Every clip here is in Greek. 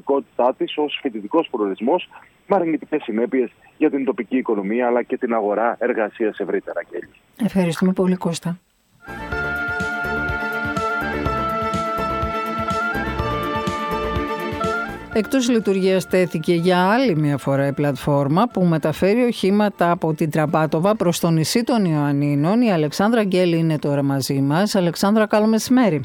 ανταγωνιστικότητά της ως φοιτητικός προορισμός, με αρνητικές συνέπειες για την τοπική οικονομία αλλά και την αγορά εργασίας ευρύτερα. Ευχαριστούμε πολύ, Κώστα. Εκτός λειτουργίας τέθηκε για άλλη μια φορά η πλατφόρμα που μεταφέρει οχήματα από την Τραμπάτοβα προς το νησί των Ιωαννίνων. Η Αλεξάνδρα Γκέλη είναι τώρα μαζί μας. Αλεξάνδρα, καλό μεσημέρι.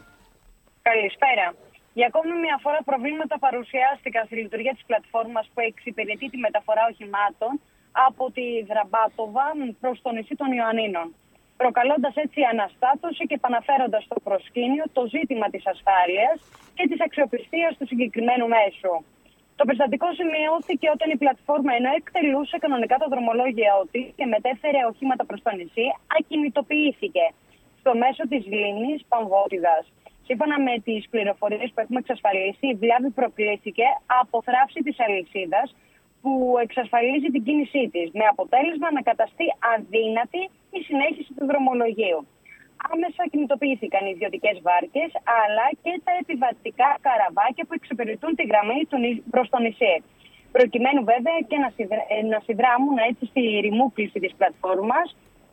Καλησπέρα. Για ακόμη μια φορά προβλήματα παρουσιάστηκαν στη λειτουργία της πλατφόρμας που εξυπηρετεί τη μεταφορά οχημάτων από τη Τραμπάτοβα προς το νησί των Ιωαννίνων, προκαλώντας έτσι αναστάτωση και επαναφέροντας στο προσκήνιο το ζήτημα της ασφάλειας και της αξιοπιστίας του συγκεκριμένου μέσου. Το περιστατικό σημειώθηκε όταν η πλατφόρμα, ενώ εκτελούσε κανονικά το δρομολόγιο ότι και μετέφερε οχήματα προς το νησί, ακινητοποιήθηκε στο μέσο της λίμνης Παμβότιδας. Σύμφωνα με τις πληροφορίες που έχουμε εξασφαλίσει, η βλάβη προκλήθηκε από θράψη της αλυσίδας που εξασφαλίζει την κίνησή της, με αποτέλεσμα να καταστεί αδύνατη η συνέχιση του δρομολογίου. Άμεσα κινητοποιήθηκαν οι ιδιωτικές βάρκες, αλλά και τα επιβατικά καραβάκια που εξυπηρετούν τη γραμμή προς το νησί, προκειμένου βέβαια και να συνδράμουν έτσι στη ρημούκληση της πλατφόρμας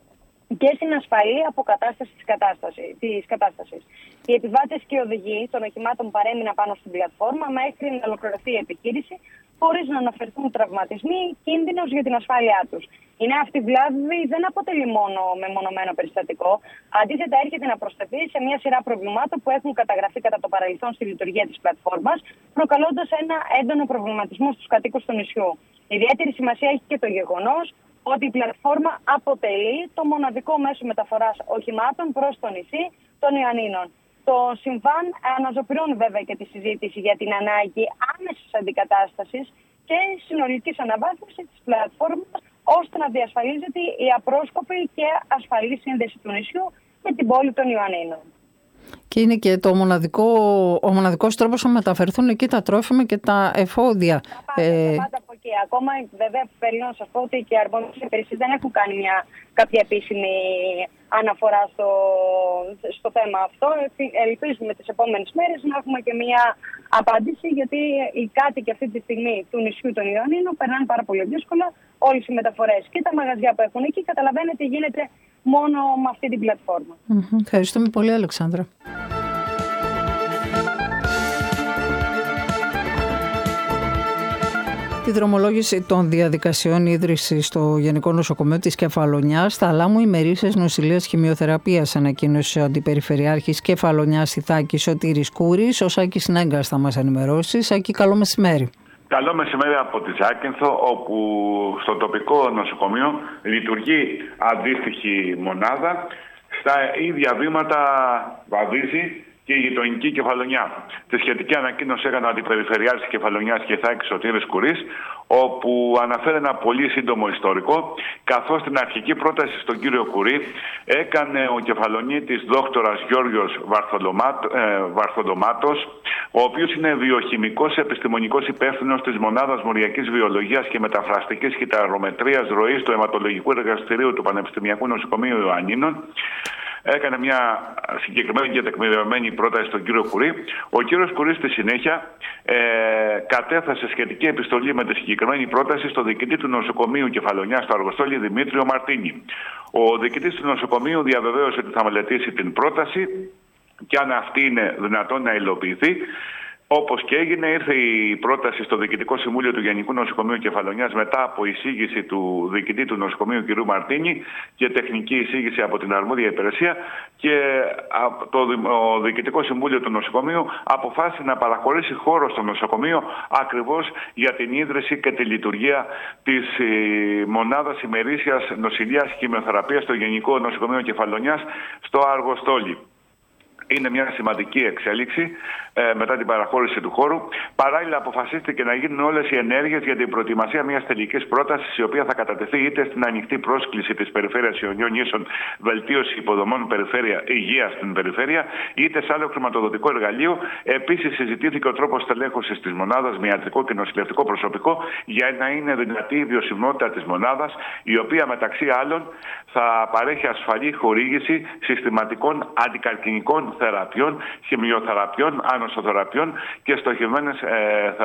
και στην ασφαλή αποκατάσταση της κατάστασης. Οι επιβάτες και οι οδηγοί των οχημάτων παρέμειναν πάνω στην πλατφόρμα μέχρι να ολοκληρωθεί η επιχείρηση, χωρίς να αναφερθούν τραυματισμοί ή κίνδυνος για την ασφάλειά τους. Η νέα αυτή βλάβη δεν αποτελεί μόνο μεμονωμένο περιστατικό. Αντίθετα, έρχεται να προσθεθεί σε μια σειρά προβλημάτων που έχουν καταγραφεί κατά το παρελθόν στη λειτουργία της πλατφόρμας, προκαλώντας ένα έντονο προβληματισμό στους κατοίκους του νησιού. Ιδιαίτερη σημασία έχει και το γεγονός ότι η πλατφόρμα αποτελεί το μοναδικό μέσο μεταφοράς οχημάτων προς το νησί των Ιωαννίνων. Το συμβάν αναζωπυρώνει βέβαια και τη συζήτηση για την ανάγκη άμεσης αντικατάστασης και συνολικής αναβάθμισης της πλατφόρμας, ώστε να διασφαλίζεται η απρόσκοπη και ασφαλή σύνδεση του νησιού με την πόλη των Ιωαννίνων. Και είναι και ο μοναδικός τρόπος να μεταφερθούν εκεί τα τρόφιμα και τα εφόδια. Τα πάντα από εκεί. Ακόμα βέβαια θέλω να σας πω ότι και οι αρμόδιες υπηρεσίες δεν έχουν κάνει κάποια επίσημη αναφορά στο θέμα αυτό. Ελπίζουμε τις επόμενες μέρες να έχουμε και μια απάντηση, γιατί οι κάτοικοι αυτή τη στιγμή του νησιού των Ιωαννίνων περνάνε πάρα πολύ δύσκολα. Όλες οι μεταφορές και τα μαγαζιά που έχουν εκεί, καταλαβαίνετε, γίνεται μόνο με αυτή την πλατφόρμα. Ευχαριστούμε πολύ, Αλεξάνδρα. Τη δρομολόγηση των διαδικασιών ίδρυσης στο Γενικό Νοσοκομείο της Κεφαλονιάς, στα Λάμου ημερήσιας νοσηλείας χημειοθεραπείας, ανακοίνωσε ο Αντιπεριφερειάρχης Κεφαλονιάς Ιθάκης Σωτήρης Κούρης. Ο Σάκης Νέγκας θα μας ενημερώσει. Σάκη, καλό μεσημέρι. Καλό μεσημέρι από τη Ζάκυνθο, όπου στο τοπικό νοσοκομείο λειτουργεί αντίστοιχη μονάδα. Στα ίδια βήματα βαδίζει και η γειτονική Κεφαλονιά. Τη σχετική ανακοίνωση έκανε ο Αντιπεριφερειάρχης της Κεφαλονιάς και Ιθάκης Σωτήρης Κουρής, όπου αναφέρει ένα πολύ σύντομο ιστορικό, καθώς την αρχική πρόταση στον κύριο Κουρή έκανε ο κεφαλονίτης δόκτορας Γιώργος Βαρθοδομάτος, ο οποίος είναι βιοχημικός επιστημονικός υπεύθυνος της Μονάδας Μοριακής Βιολογίας και Μεταφραστικής Κυταρομετρίας Ροής του Αιματολογικού Εργαστηρίου του Πανεπιστημιακού Νοσοκομείου Ιωαννίνων. Έκανε μια συγκεκριμένη και τεκμηριωμένη πρόταση στον κύριο Κουρή. Ο κύριος Κουρής στη συνέχεια κατέθεσε σχετική επιστολή με τη συγκεκριμένη πρόταση στο διοικητή του νοσοκομείου Κεφαλονιάς στο Αργοστόλι Δημήτριο Μαρτίνη. Ο διοικητής του νοσοκομείου διαβεβαίωσε ότι θα μελετήσει την πρόταση και αν αυτή είναι δυνατόν να υλοποιηθεί. Όπως και έγινε, ήρθε η πρόταση στο Διοικητικό Συμβούλιο του Γενικού Νοσοκομείου Κεφαλονιάς μετά από εισήγηση του διοικητή του νοσοκομείου κ. Μαρτίνη και τεχνική εισήγηση από την αρμόδια υπηρεσία, και το Διοικητικό Συμβούλιο του Νοσοκομείου αποφάσισε να παραχωρήσει χώρο στο νοσοκομείο ακριβώς για την ίδρυση και τη λειτουργία της μονάδας ημερήσιας νοσηλείας χημειοθεραπείας στο Γενικό Νοσοκομείο Κεφαλονιάς στο Αργοστόλι. Είναι μια σημαντική εξέλιξη μετά την παραχώρηση του χώρου. Παράλληλα, αποφασίστηκε να γίνουν όλες οι ενέργειες για την προετοιμασία μιας τελικής πρότασης, η οποία θα κατατεθεί είτε στην ανοιχτή πρόσκληση της Περιφέρειας Ιωνίων Νήσων Βελτίωση Υποδομών Περιφέρεια Υγείας στην Περιφέρεια, είτε σε άλλο χρηματοδοτικό εργαλείο. Επίσης, συζητήθηκε ο τρόπος τελέχωσης της μονάδας με ιατρικό και νοσηλευτικό προσωπικό, για να είναι δυνατή η βιωσιμότητα της μονάδας, η οποία μεταξύ άλλων θα παρέχει ασφαλή χορήγηση συστηματικών αντικαρκινικών θεραπείων, χημειοθεραπείων, ανοσοθεραπείων και στοχευμένες θεραπείες